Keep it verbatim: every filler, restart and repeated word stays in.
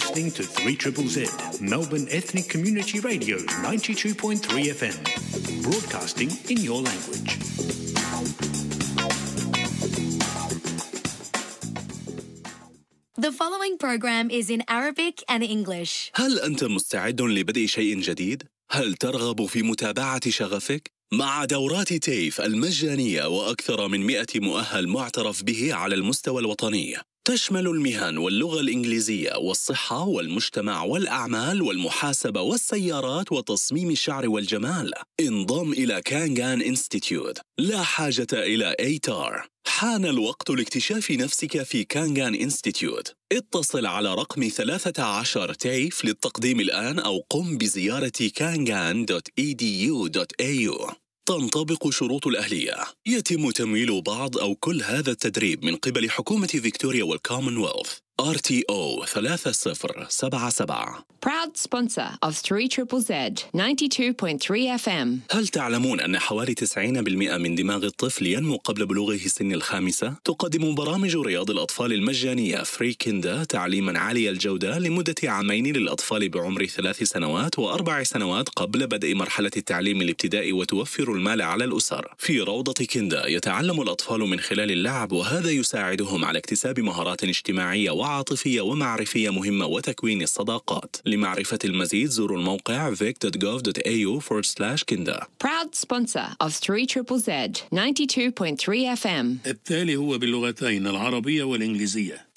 listening to three triple Z, Melbourne Ethnic Community Radio ninety-two point three F M, broadcasting in your language. The following program is in Arabic and English. هل أنت مستعد لبدء شيء جديد؟ هل ترغب في متابعة شغفك؟ مع دورات تيف المجانية وأكثر من مئة مؤهل معترف به على المستوى الوطني، تشمل المهن واللغة الإنجليزية والصحة والمجتمع والأعمال والمحاسبة والسيارات وتصميم الشعر والجمال. انضم إلى كانغان إنستيتيوت، لا حاجة إلى إيتار. حان الوقت لاكتشاف نفسك في كانغان إنستيتيوت. اتصل على رقم ثلاثة عشر تيف للتقديم الآن أو قم بزيارة كانغان دوت إي دي يو دوت إيه يو. تنطبق شروط الأهلية. يتم تمويل بعض أو كل هذا التدريب من قبل حكومة فيكتوريا والكومنولث. آر تي أو ثلاثة صفر سبعة سبعة. Proud sponsor of three triple Z ninety-two point three F M. هل تعلمون أن حوالي تسعين بالمئة من دماغ الطفل ينمو قبل بلوغه سن الخامسة؟ تقدم برامج رياض الأطفال المجانية فري كيندا تعليما عالي الجودة لمدة عامين للأطفال بعمر ثلاث سنوات وأربع سنوات قبل بدء مرحلة التعليم الابتدائي، وتوفر المال على الأسر. في روضة كيندا يتعلم الأطفال من خلال اللعب، وهذا يساعدهم على اكتساب مهارات اجتماعية وعاطفية ومعرفية مهمة وتكوين الصداقات. لمعرفة المزيد زوروا الموقع vic dot gov dot a u forward slash kinda. Proud sponsor of three triple Z ninety-two point three F M. التالي هو باللغتين العربية والإنجليزية.